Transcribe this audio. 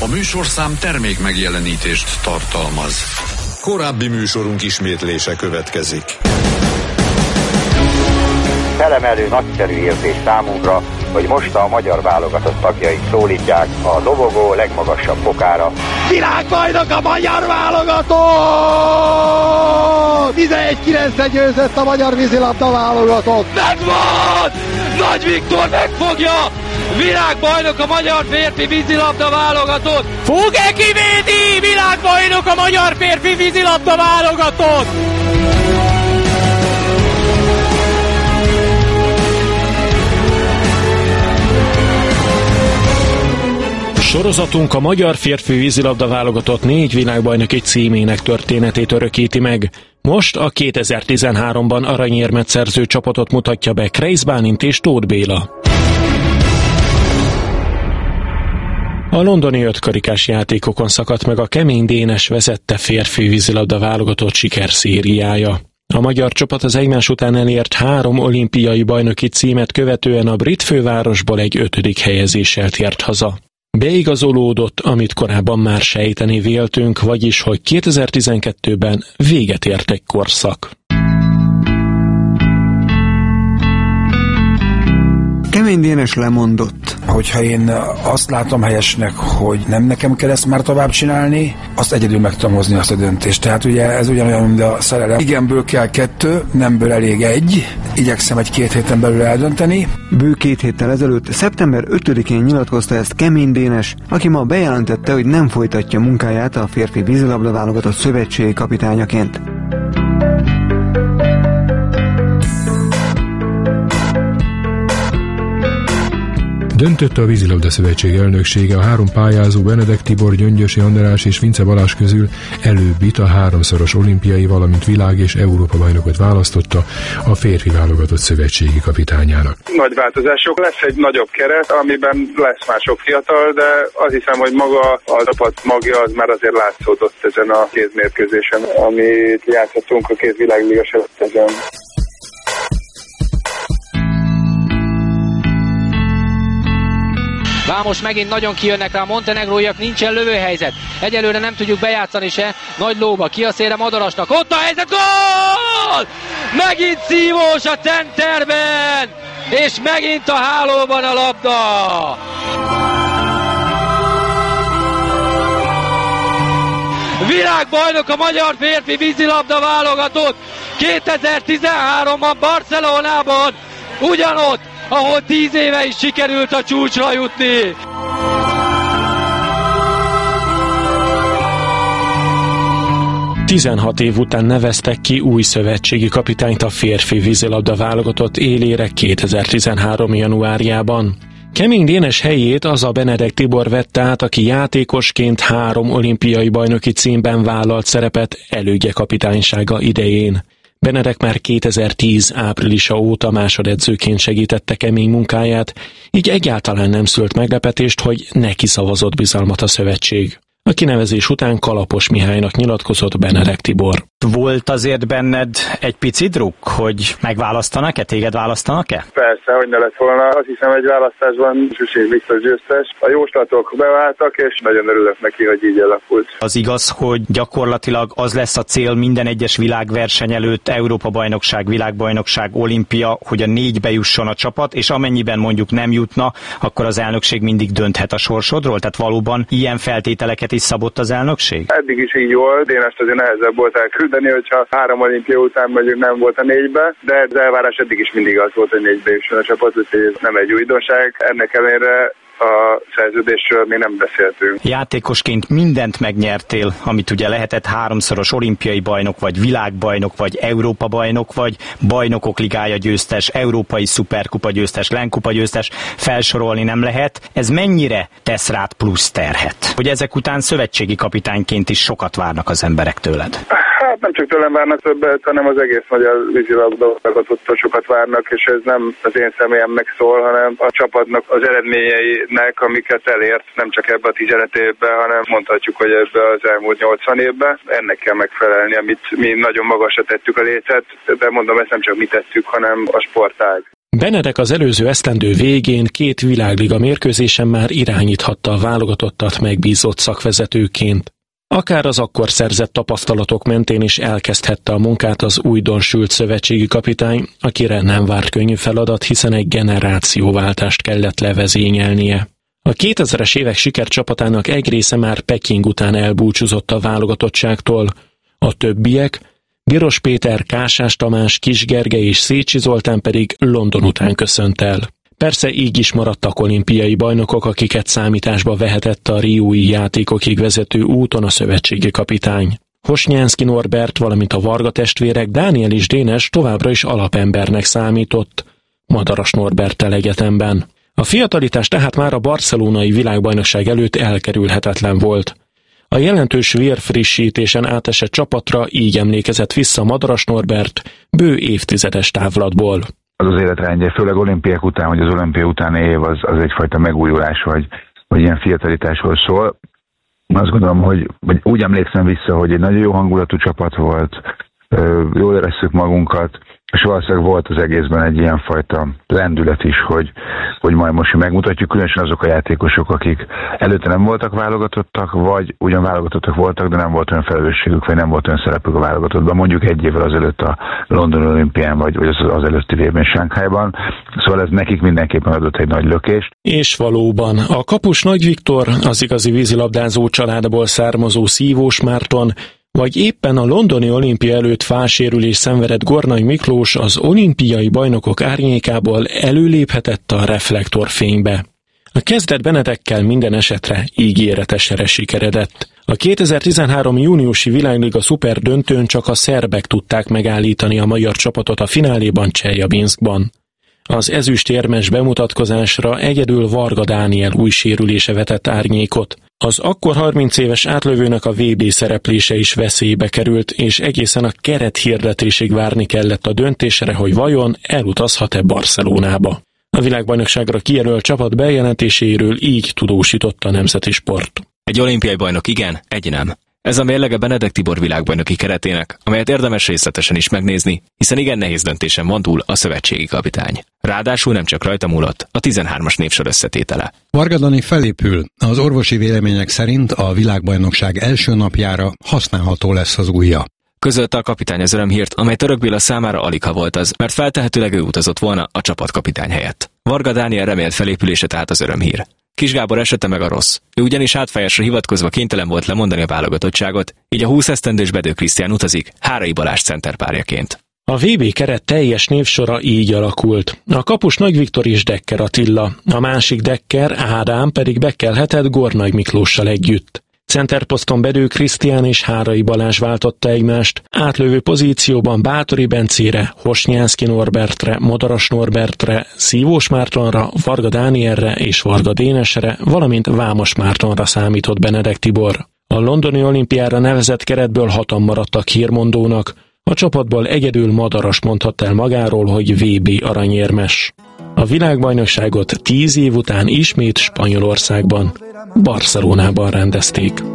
A műsorszám termék megjelenítést tartalmaz. Korábbi műsorunk ismétlése következik. Felemelő nagyszerű érzés számunkra, hogy most a magyar válogatott tagjait szólítják a dobogó legmagasabb fokára. Világbajnok a magyar válogatott! 11-9-re győzött a magyar vízilabda válogatott. Megvan! Nagy Viktor megfogja! Világbajnok a magyar férfi vízilabda válogatott! Fog-e kivédi? Világbajnok a magyar férfi vízilabda válogatott! Sorozatunk a magyar férfi vízilabda válogatott 4 világbajnoki címének történetét örökíti meg. Most a 2013-ban aranyérmet szerző csapatot mutatja be Kreisz Bálint és Tóth Béla. A londoni 5 karikás játékokon szakadt meg a Kemény Dénes vezette férfi vízilabda válogatott sikerszériája. A magyar csapat az egymás után elért 3 olimpiai bajnoki címet követően a brit fővárosból egy 5. helyezéssel tért haza. Beigazolódott, amit korábban már sejteni véltünk, vagyis, hogy 2012-ben véget ért egy korszak. Kemény Dénes lemondott. Hogyha én azt látom helyesnek, hogy nem nekem kell ezt már tovább csinálni, azt egyedül meg tudom hozni azt a döntést. Tehát ugye ez ugyanolyan, mint a szerelem. Igenből kell 2, nemből elég 1. Igyekszem egy 2 héten belül eldönteni. Bő 2 héttel ezelőtt, szeptember 5-én nyilatkozta ezt Kemény Dénes, aki ma bejelentette, hogy nem folytatja munkáját a férfi vízilabda válogatott szövetségi kapitányaként. Döntött a Vízilabda Szövetség elnöksége a 3 pályázó Benedek Tibor, Gyöngyösi András és Vince Balázs közül előbbit a 3-szoros olimpiai, valamint világ- és Európa-bajnokot választotta a férfi válogatott szövetségi kapitányának. Nagy változások, lesz egy nagyobb keret, amiben lesz már sok fiatal, de azt hiszem, hogy maga a csapat magja az már azért látszódott ezen a 2 mérkőzésen, amit játszottunk a 2 világliga selejtezőn. Vámos megint nagyon kijönnek rá a montenegróiak, nincsen lövőhelyzet. Egyelőre nem tudjuk bejátszani se. Nagy lóba, ki a szélre Madarasnak. Ott a helyzet, gól! Megint szívós a centerben! És megint a hálóban a labda! Világbajnok a magyar férfi vízilabda válogatott 2013-ban Barcelonában, ugyanott, ahol 10 éve is sikerült a csúcsra jutni. ...16 év után neveztek ki új szövetségi kapitányt a férfi vízilabda válogatott élére 2013. januárjában. Kemény Dénes helyét az a Benedek Tibor vette át, aki játékosként 3 olimpiai bajnoki címben vállalt szerepet elődje kapitánysága idején. Benedek már 2010 áprilisa óta másodedzőként segítette Kemény munkáját, így egyáltalán nem szült meglepetést, hogy neki szavazott bizalmat a szövetség. A kinevezés után Kalapos Mihálynak nyilatkozott Benedek Tibor. Volt azért benned egy pici drukk, hogy megválasztanak-e, téged választanak-e? Persze, hogy ne lett volna. Azt hiszem, egy választásban Süség biztos győztes. A jóslatok beváltak, és nagyon örülök neki, hogy így alakult. Az igaz, hogy gyakorlatilag az lesz a cél minden egyes világverseny előtt, Európa-bajnokság, világbajnokság, olimpia, hogy a 4-be jusson a csapat, és amennyiben mondjuk nem jutna, akkor az elnökség mindig dönthet a sorsodról? Tehát valóban ilyen feltételeket is szabott az elnökség? Eddig is így volt, én ezt azért nehezebb volt elküldeni, hogyha 3 olimpia után mondjuk nem volt a 4-be, de az elvárás eddig is mindig az volt, hogy 4-be jusson a csapat, úgyhogy ez nem egy újdonság. Ennek ellenére a szerződésről még nem beszéltünk. Játékosként mindent megnyertél, amit ugye lehetett 3-szoros olimpiai bajnok, vagy világbajnok, vagy Európa bajnok, vagy bajnokok ligája győztes, európai szuperkupa győztes, Lenkupa győztes, felsorolni nem lehet. Ez mennyire tesz rád plusz terhet? Hogy ezek után szövetségi kapitányként is sokat várnak az emberek tőled? Hát nem csak tőlem várnak többet, hanem az egész magyar vízilabda válogatottól sokat várnak, és ez nem az én személyemnek szól, hanem a csapatnak az eredményeinek, amiket elért, nem csak ebbe a 15 évben, hanem mondhatjuk, hogy ebbe az elmúlt 80 évben. Ennek kell megfelelni, amit mi nagyon magasra tettük a lécet, de mondom, ezt nem csak mi tettük, hanem a sportág. Benedek az előző esztendő végén 2 világliga mérkőzésen már irányíthatta a válogatottat megbízott szakvezetőként. Akár az akkor szerzett tapasztalatok mentén is elkezdhette a munkát az újdonsült szövetségi kapitány, akire nem várt könnyű feladat, hiszen egy generációváltást kellett levezényelnie. A 2000-es évek sikercsapatának egy része már Peking után elbúcsúzott a válogatottságtól. A többiek, Giros Péter, Kásás Tamás, Kis Gergely és Szécsi Zoltán pedig London után köszönt el. Persze így is maradtak olimpiai bajnokok, akiket számításba vehetett a riói játékokig vezető úton a szövetségi kapitány. Hosnyánszky Norbert, valamint a Varga testvérek, Dániel és Dénes továbbra is alapembernek számított, Madaras Norberttel egyetemben. A fiatalitás tehát már a barcelonai világbajnokság előtt elkerülhetetlen volt. A jelentős vérfrissítésen átesett csapatra így emlékezett vissza Madaras Norbert bő évtizedes távlatból. Az életrendje, főleg olimpiák után, hogy az olimpia utáni év az egyfajta megújulás, vagy ilyen fiatalitásról szól. Azt gondolom, hogy úgy emlékszem vissza, hogy egy nagyon jó hangulatú csapat volt, jól éreztük magunkat, és valószínűleg volt az egészben egy ilyen fajta lendület is, hogy majd most megmutatjuk, különösen azok a játékosok, akik előtte nem voltak válogatottak, vagy ugyan válogatottak voltak, de nem volt olyan felelősségük, vagy nem volt olyan szerepük a válogatottban, mondjuk egy évvel azelőtt a London olimpián, vagy az előtti évben Sánkhájban. Szóval ez nekik mindenképpen adott egy nagy lökést. És valóban, a kapus Nagy Viktor, az igazi vízilabdázó családból származó Szívós Márton, vagy éppen a londoni olimpia előtt fálsérülés szenvedett Gornay Miklós az olimpiai bajnokok árnyékából előléphetett a reflektorfénybe. A kezdet Benedekkel minden esetre ígéretesre sikeredett. A 2013. júniusi világliga szuper döntőn csak a szerbek tudták megállítani a magyar csapatot a fináléban Cseljabinszkban. Az ezüstérmes bemutatkozásra egyedül Varga Dániel új sérülése vetett árnyékot. Az akkor 30 éves átlövőnek a VB szereplése is veszélybe került, és egészen a kerethirdetésig várni kellett a döntésre, hogy vajon elutazhat-e Barcelonába. A világbajnokságra kijelölt csapat bejelentéséről így tudósított a Nemzeti Sport. Egy olimpiai bajnok igen, egy nem. Ez a mérlege Benedek Tibor világbajnoki keretének, amelyet érdemes részletesen is megnézni, hiszen igen nehéz döntésen van túl a szövetségi kapitány. Ráadásul nem csak rajta múlott a 13-as névsor összetétele. Varga Dani felépül. Az orvosi vélemények szerint a világbajnokság első napjára használható lesz az ujja. Közölte a kapitány az örömhírt, amely Török Béla számára aligha volt az, mert feltehetőleg ő utazott volna a csapatkapitány helyett. Varga Dániel remélt felépülése tehát az örömhír. Kis Gábor esete meg a rossz. Ő ugyanis átfájásra hivatkozva kénytelen volt lemondani a válogatottságot, így a 20 esztendős Bedő Krisztián utazik Hárai Balázs centerpárjaként. A VB keret teljes névsora így alakult. A kapus Nagy Viktor és Dekker Attila, a másik Dekker, Ádám pedig bekelhetett Gornay Miklóssal együtt. Centerposzton Bedő Krisztián és Hárai Balázs váltotta egymást, átlövő pozícióban Báthori Bencére, Hosnyánszky Norbertre, Madaras Norbertre, Szívós Mártonra, Varga Dánielre és Varga Dénesre, valamint Vámos Mártonra számított Benedek Tibor. A londoni olimpiára nevezett keretből 6-an maradtak hírmondónak, a csapatból egyedül Madaras mondhatta el magáról, hogy VB aranyérmes. A világbajnokságot 10 év után ismét Spanyolországban, Barcelonában rendezték.